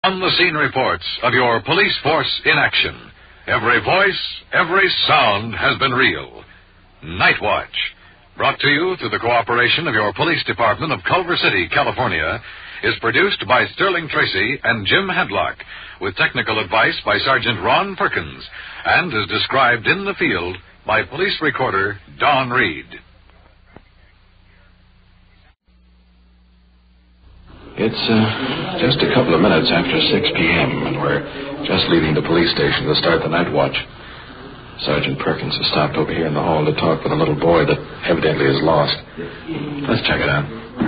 On the scene reports of your police force in action. Every voice, every sound has been real. Night Watch, brought to you through the cooperation of your police department of Culver City, California, is produced by Sterling Tracy and Jim Hadlock, with technical advice by Sergeant Ron Perkins, and is described in the field by police recorder Don Reed. It's just a couple of minutes after 6 p.m., and we're just leaving the police station to start the night watch. Sergeant Perkins has stopped over here in the hall to talk with a little boy that evidently is lost. Let's check it out.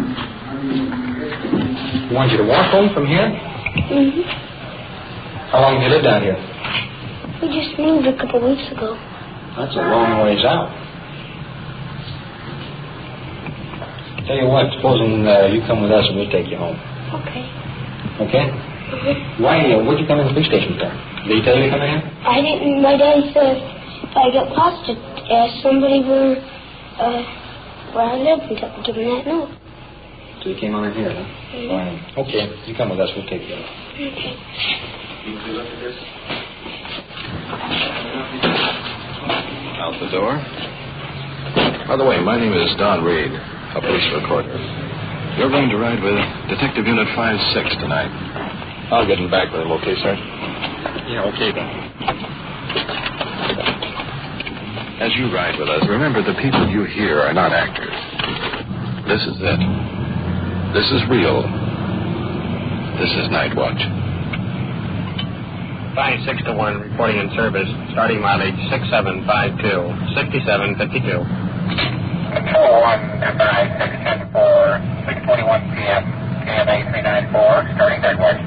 You want you to walk home from here? Mm-hmm. How long have you lived down here? We just moved a couple weeks ago. That's a long ways out. Tell you what, supposing you come with us and we'll take you home. Okay. Okay? Mm-hmm. What'd you come in the police station for? Did he tell you to come in here? I didn't. My daddy said if I get lost, to ask somebody where I live and give him that note. So you came on in here, huh? Mm-hmm. Fine. Okay, you come with us, we'll take you home. Okay. You look at this? Out the door. By the way, my name is Don Reed, a police recorder. You're going to ride with Detective Unit 5-6 tonight. I'll get him back with him, okay, sir? Yeah, okay, then. As you ride with us, remember the people you hear are not actors. This is it. This is real. This is Night Watch. 5-6-1, reporting in service, starting mileage 6752, 6752. Control 1, FRI 610 for 6:21 p.m., KMA 394, starting Night Watch.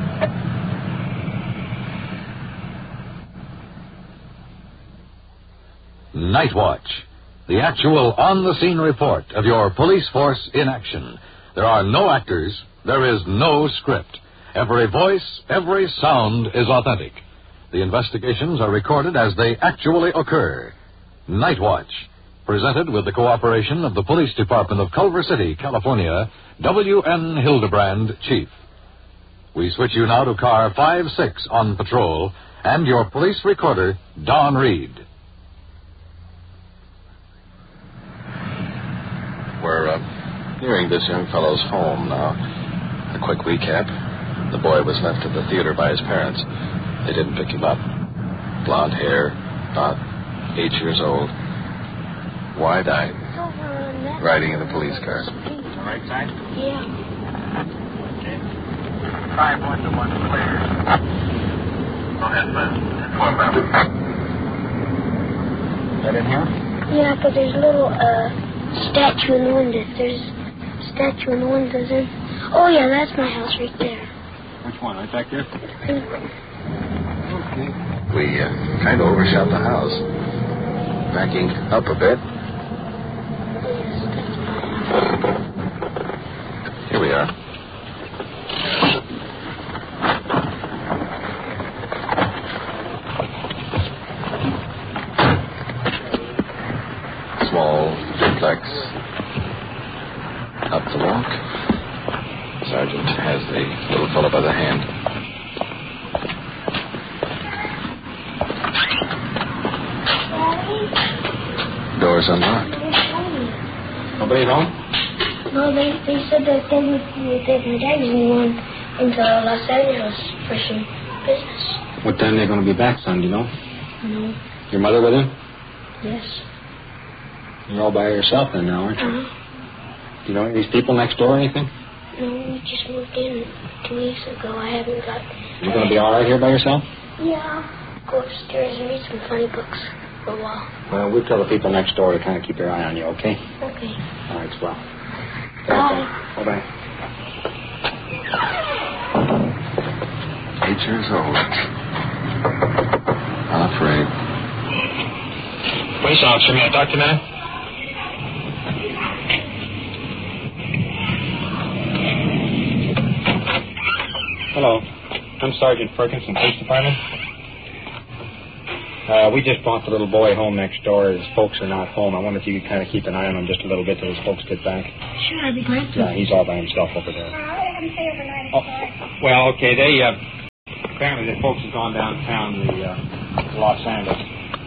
Night Watch, the actual on-the-scene report of your police force in action. There are no actors. There is no script. Every voice, every sound is authentic. The investigations are recorded as they actually occur. Night Watch, presented with the cooperation of the Police Department of Culver City, California, W.N. Hildebrand, Chief. We switch you now to car 5-6 on patrol and your police recorder, Don Reed. We're nearing this young fellow's home now. A quick recap. The boy was left at the theater by his parents. They didn't pick him up. Blonde hair, about 8 years old. Wide-eyed. Riding in a police car. Right side? Yeah. Okay. 5-1-1, clear. Go ahead, man. Is that in here? Yeah, but there's a little statue in the window. There's a statue in the windows. Oh, yeah, that's my house right there. Which one? Right back there? Okay. We kind of overshot the house. Backing up a bit. Here we are. Small duplex. Up the walk. Sergeant has the little fellow by the hand. Door's unlocked. Nobody home? No, they said that they would take my dad and into Los Angeles for some business. What time they're going to be back, son, do you know? No. Your mother with him? Yes. You're all by yourself then now, aren't you? Uh-huh. Do you know any of these people next door or anything? No, we just moved in 2 weeks ago. I haven't got... You're going to be all right here by yourself? Yeah. Go upstairs and read some funny books for a while. Well, we'll tell the people next door to kind of keep their eye on you, okay? Okay. All right, swell. Bye. Bye-bye. 8 years old. Unafraid. Police officer, may I talk to you a minute? Hello. I'm Sergeant Perkins from the Police Department. We just brought the little boy home next door. His folks are not home. I wonder if you could kind of keep an eye on him just a little bit till his folks get back. Sure, I'd be glad to. Yeah, he's all by himself over there. I can stay overnight. Oh, well, okay. apparently the folks have gone downtown to Los Angeles.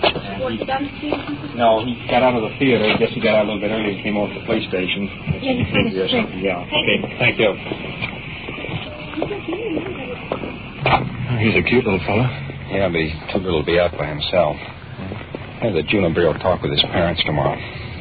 No, he got out of the theater. I guess he got out a little bit early and came over to the police station. Yeah. Okay. Thank you. He's a cute little fella. Yeah, but he's too little to be out by himself. Have the juvenile bureau talk with his parents tomorrow.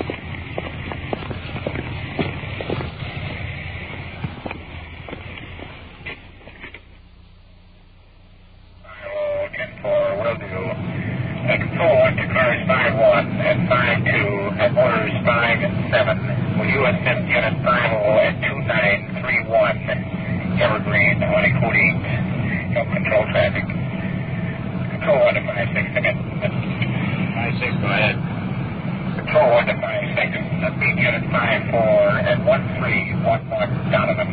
Control 1 to cars 5-1 and 5-2 at motors 5 and 7. Will you assist unit 5-0 at 2931 Evergreen on code 8? Help control traffic. Control 1 to 5-6 again. 5-6, go ahead. Control 1 to 5-6. Meet unit 5-4 at 1311 Donovan.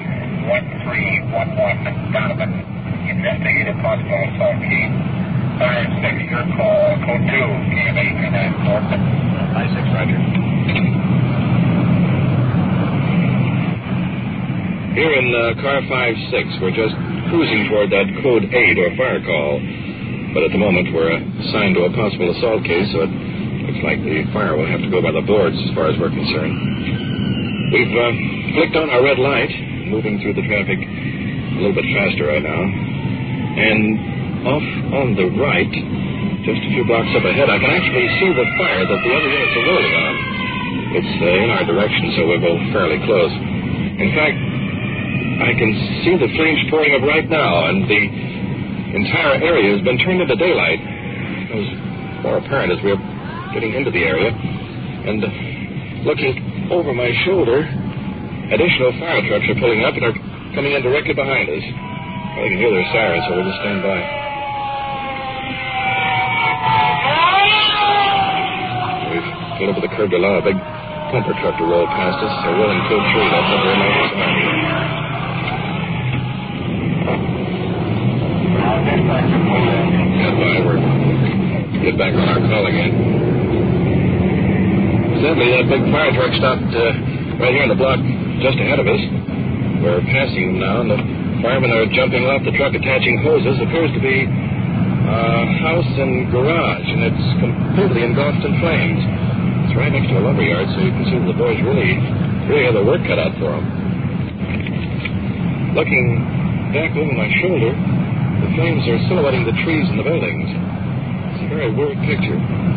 1311 Donovan. Investigate a possible assault case. 5-6, your call, code 2, KMA 394. 5-6, roger. Here in car 5-6, we're just cruising toward that code 8 or fire call. But at the moment, we're assigned to a possible assault case, so it looks like the fire will have to go by the boards as far as we're concerned. We've flicked on our red light, moving through the traffic a little bit faster right now. And off on the right, just a few blocks up ahead, I can actually see the fire that the other units are rolling on. It's in our direction, so we'll go fairly close. In fact, I can see the flames pouring up right now, and the entire area has been turned into daylight. It was more apparent as we were getting into the area. And looking over my shoulder, additional fire trucks are pulling up and are coming in directly behind us. I can hear their sirens, so we'll just stand by. We've pulled over the curb to allow a big pumper truck to roll past us, so we're in code 3. That's not very nice. Stand by. We're get back on our call again. Sadly, that big fire truck stopped right here on the block just ahead of us. We're passing them now, and the firemen are jumping off the truck, attaching hoses. Appears to be a house and garage, and it's completely engulfed in flames. It's right next to a lumber yard, so you can see the boys really have their work cut out for them. Looking back over my shoulder, the flames are silhouetting the trees and the buildings. It's a very weird picture.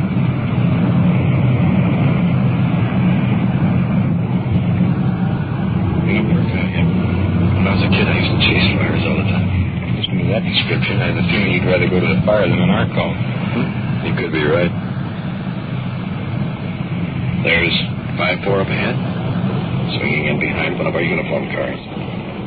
When I was a kid, I used to chase fires all the time. Listening to that description, I have a feeling you'd rather go to the fire than an arc call. You could be right. There's 5-4 up ahead, swinging in behind one of our uniform cars.